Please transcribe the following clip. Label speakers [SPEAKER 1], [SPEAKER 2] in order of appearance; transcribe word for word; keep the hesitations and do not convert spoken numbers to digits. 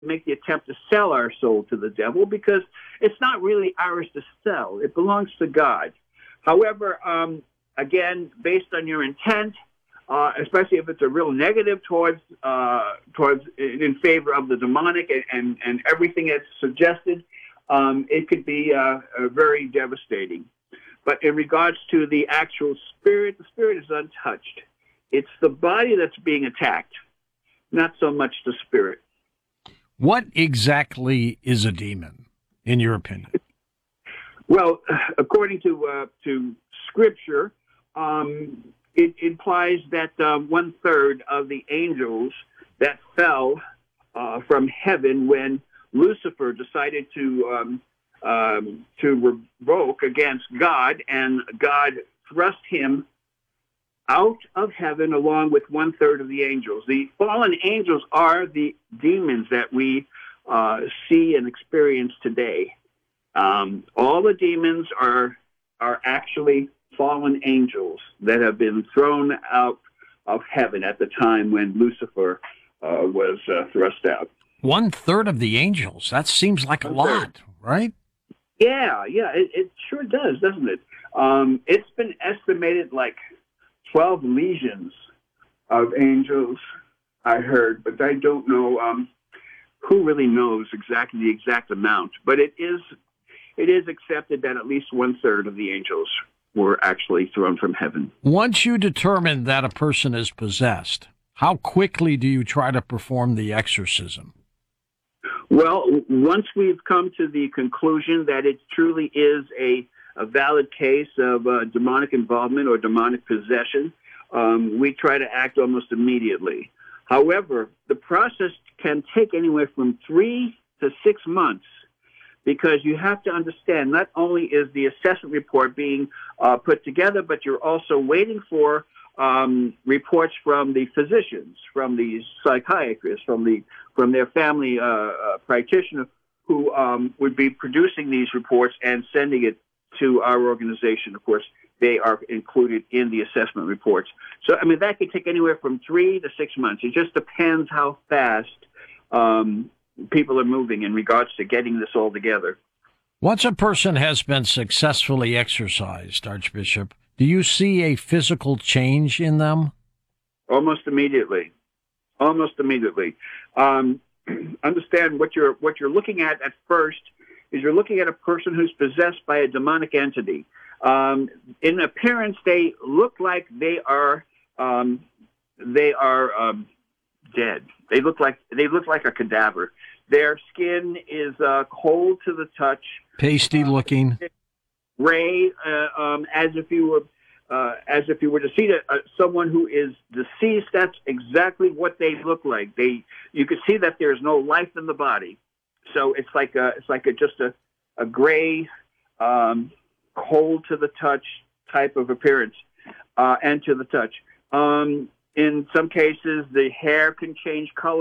[SPEAKER 1] make the attempt to sell our soul to the devil because it's not really ours to sell. It belongs to God. However, um, again, based on your intent, uh, especially if it's a real negative towards uh, towards in favor of the demonic and, and, and everything that's suggested, um, it could be uh, uh, very devastating. But in regards to the actual spirit, the spirit is untouched. It's the body that's being attacked, not so much the spirit.
[SPEAKER 2] What exactly is a demon, in your opinion?
[SPEAKER 1] Well, according to uh, to Scripture, um, it implies that uh, one third of the angels that fell uh, from heaven when Lucifer decided to um, um, to revoke against God, and God thrust him out of heaven along with one third of the angels. The fallen angels are the demons that we uh, see and experience today. Um, all the demons are are actually fallen angels that have been thrown out of heaven at the time when Lucifer uh, was uh, thrust out.
[SPEAKER 2] One third of the angels. That seems like a lot, right?
[SPEAKER 1] Yeah, yeah, it, it sure does, doesn't it? Um, it's been estimated like twelve legions of angels, I heard, but I don't know um, who really knows exactly the exact amount. But it is it is accepted that at least one third of the angels were actually thrown from heaven.
[SPEAKER 2] Once you determine that a person is possessed, how quickly do you try to perform the exorcism?
[SPEAKER 1] Well, once we've come to the conclusion that it truly is a, a valid case of uh, demonic involvement or demonic possession, um, we try to act almost immediately. However, the process can take anywhere from three to six months because you have to understand not only is the assessment report being uh, put together, but you're also waiting for um, reports from the physicians, from the psychiatrists, from the from their family uh, uh, practitioner who um, would be producing these reports and sending it to our organization. Of course, they are included in the assessment reports. So, I mean, that could take anywhere from three to six months. It just depends how fast um, people are moving in regards to getting this all together.
[SPEAKER 2] Once a person has been successfully exorcised, Archbishop, do you see a physical change in them?
[SPEAKER 1] Almost immediately. Almost immediately. Um, understand what you're what you're looking at at first is you're looking at a person who's possessed by a demonic entity. Um, in appearance, they look like they are um, they are um, dead. They look like they look like a cadaver. Their skin is uh, cold to the touch,
[SPEAKER 2] pasty looking,
[SPEAKER 1] uh, gray, uh, um, as if you were uh, as if you were to see that, uh, someone who is deceased. That's exactly what they look like. They you can see that there's no life in the body, so it's like a, it's like a, just a a gray. Um, cold to the touch type of appearance, uh, and to the touch. Um, in some cases, the hair can change color.